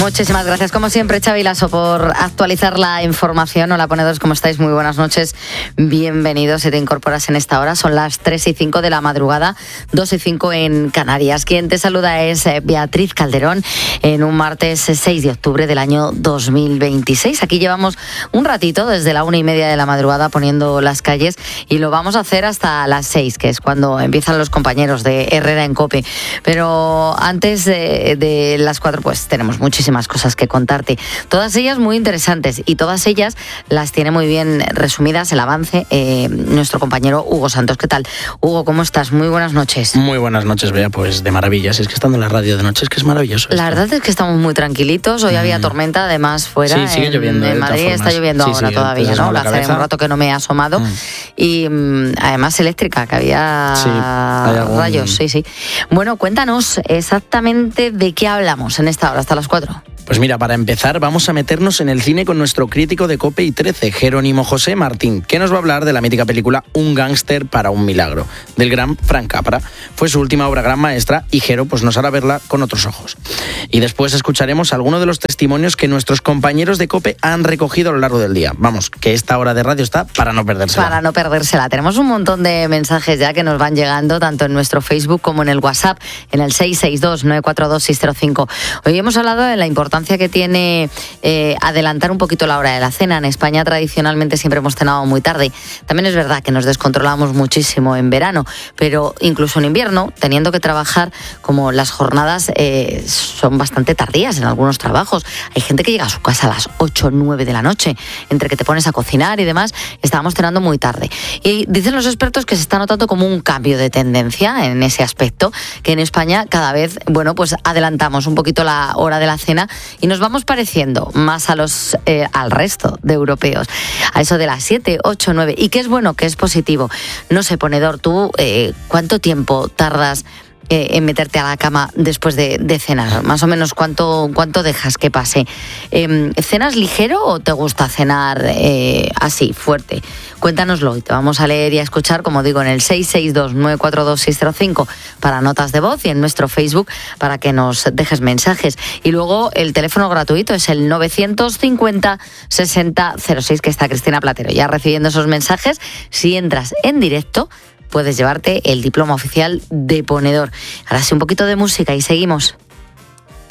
Muchísimas gracias, como siempre, Xavi Lasso, por actualizar la información. Hola, ponedores, ¿cómo estáis? Muy buenas noches, bienvenidos. Si te incorporas en esta hora, son las 3:05 de la madrugada, 2:05 en Canarias. Quien te saluda es Beatriz Calderón en un martes 6 de octubre del año 2026. Aquí llevamos un ratito, desde la 1:30 de la madrugada, poniendo las calles, y lo vamos a hacer hasta las 6, que es cuando empiezan los compañeros de Herrera en COPE. Pero antes de las 4, pues tenemos muchísimas cosas que contarte, todas ellas muy interesantes, y todas ellas las tiene muy bien resumidas el avance nuestro compañero Hugo Santos. ¿Qué tal, Hugo? ¿Cómo estás? Muy buenas noches. Muy buenas noches, Bea, pues de maravillas. Es que estando en la radio de noche es que es maravilloso. La verdad es que estamos muy tranquilitos. Hoy había tormenta, además, fuera. Sí, sigue lloviendo. En Madrid está lloviendo ahora todavía, ¿no? Hace un rato que no me he asomado. Y además eléctrica, que había rayos. Sí. Bueno, cuéntanos exactamente de qué hablamos en esta hora, hasta las 4. Pues mira, para empezar vamos a meternos en el cine con nuestro crítico de COPE y 13, Jerónimo José Martín, que nos va a hablar de la mítica película Un gángster para un milagro, del gran Frank Capra. Fue su última obra gran maestra y Jero pues nos hará verla con otros ojos. Y después escucharemos algunos de los testimonios que nuestros compañeros de COPE han recogido a lo largo del día. Vamos, que esta hora de radio está para no perdérsela. Para no perdérsela. Tenemos un montón de mensajes ya que nos van llegando, tanto en nuestro Facebook como en el WhatsApp, en el 662-942-605. Hoy hemos hablado de la importancia que tiene adelantar un poquito la hora de la cena. En España tradicionalmente siempre hemos cenado muy tarde. También es verdad que nos descontrolamos muchísimo en verano, pero incluso en invierno, teniendo que trabajar, como las jornadas son bastante tardías en algunos trabajos. Hay gente que llega a su casa a las 8 o 9 de la noche, entre que te pones a cocinar y demás, estábamos cenando muy tarde. Y dicen los expertos que se está notando como un cambio de tendencia en ese aspecto, que en España cada vez, pues adelantamos un poquito la hora de la cena y nos vamos pareciendo más al resto de europeos, a eso de las 7, 8, 9, y que es bueno, que es positivo. No sé, ponedor, tú, ¿cuánto tiempo tardas en meterte a la cama después de cenar? Más o menos, ¿cuánto dejas que pase? ¿Cenas ligero o te gusta cenar así, fuerte? Cuéntanoslo y te vamos a leer y a escuchar, como digo, en el 662-942-605 para notas de voz, y en nuestro Facebook para que nos dejes mensajes. Y luego el teléfono gratuito es el 950-6006, que está Cristina Platero ya recibiendo esos mensajes. Si entras en directo, puedes llevarte el diploma oficial de ponedor. Ahora sí, un poquito de música y seguimos.